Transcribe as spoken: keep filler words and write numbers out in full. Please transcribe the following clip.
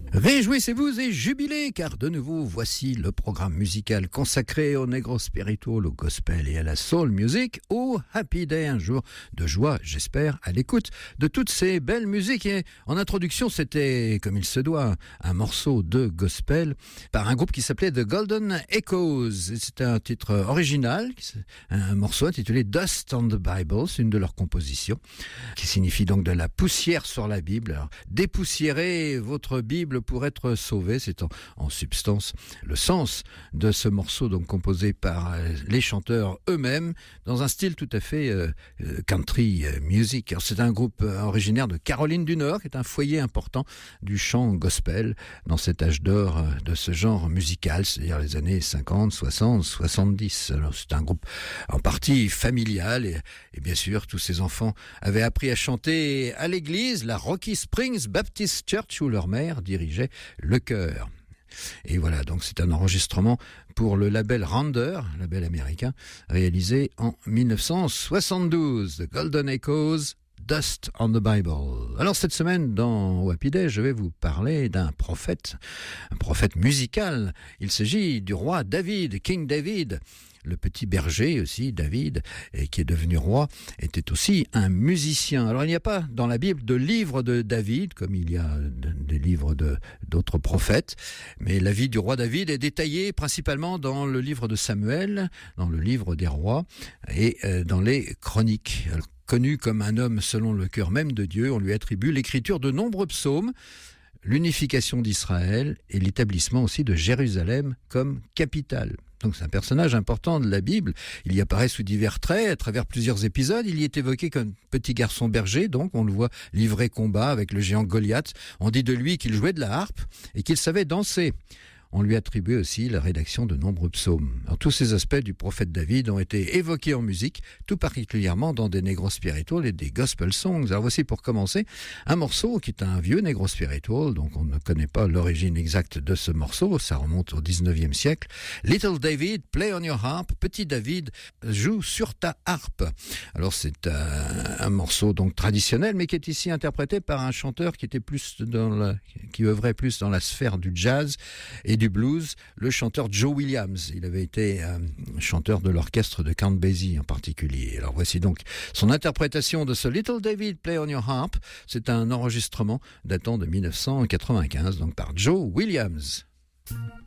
Réjouissez-vous et jubilez, car de nouveau, voici le programme musical consacré au negro spiritual, au gospel et à la soul music, au Happy Day, un jour de joie, j'espère, à l'écoute de toutes ces belles musiques. Et en introduction, c'était, comme il se doit, un morceau de gospel par un groupe qui s'appelait The Golden Echoes. C'était un titre original, un morceau intitulé Dust on the Bible, c'est une de leurs compositions, qui signifie donc de la poussière sur la Bible. Alors, dépoussiérez votre Bible pour être sauvé, c'est en, en substance le sens de ce morceau, donc composé par euh, les chanteurs eux-mêmes dans un style tout à fait euh, country music. Alors, c'est un groupe euh, originaire de Caroline du Nord, qui est un foyer important du chant gospel dans cet âge d'or euh, de ce genre musical, c'est-à-dire les années cinquante, soixante, soixante-dix. Alors, c'est un groupe en partie familial et, et bien sûr tous ces enfants avaient appris à chanter à l'église, la Rocky Springs Baptist Church, où leur mère dirigeait le chœur. Et voilà, donc c'est un enregistrement pour le label Rounder, label américain, réalisé en dix-neuf cent soixante-douze. The Golden Echoes, Dust on the Bible. Alors cette semaine, dans Happy Day, je vais vous parler d'un prophète, un prophète musical. Il s'agit du roi David, King David. Le petit berger aussi, David, et qui est devenu roi, était aussi un musicien. Alors il n'y a pas dans la Bible de livre de David, comme il y a des livres de, d'autres prophètes, mais la vie du roi David est détaillée principalement dans le livre de Samuel, dans le livre des rois, et euh, dans les chroniques. Alors, connu comme un homme selon le cœur même de Dieu, on lui attribue l'écriture de nombreux psaumes, l'unification d'Israël et l'établissement aussi de Jérusalem comme capitale. Donc c'est un personnage important de la Bible. Il y apparaît sous divers traits, à travers plusieurs épisodes. Il y est évoqué comme petit garçon berger, donc on le voit livrer combat avec le géant Goliath. On dit de lui qu'il jouait de la harpe et qu'il savait danser. On lui attribuait aussi la rédaction de nombreux psaumes. Alors, tous ces aspects du prophète David ont été évoqués en musique, tout particulièrement dans des negro spirituals et des gospel songs. Alors voici pour commencer un morceau qui est un vieux negro spiritual, donc on ne connaît pas l'origine exacte de ce morceau, ça remonte au dix-neuvième siècle. Little David, play on your harp, petit David, joue sur ta harpe. Alors c'est un, un morceau donc traditionnel, mais qui est ici interprété par un chanteur qui était plus dans la, qui œuvrait plus dans la sphère du jazz et du blues, le chanteur Joe Williams. Il avait été euh, chanteur de l'orchestre de Count Basie en particulier. Alors voici donc son interprétation de ce Little David Play on Your Harp. C'est un enregistrement datant de dix-neuf cent quatre-vingt-quinze, donc par Joe Williams.